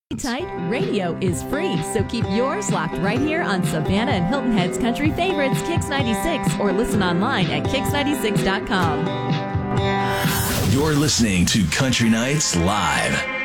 Tight radio is free, so keep yours locked right here on Savannah and Hilton Head's country favorites, Kix 96, or listen online at Kix96.com. You're listening to Country Nights Live.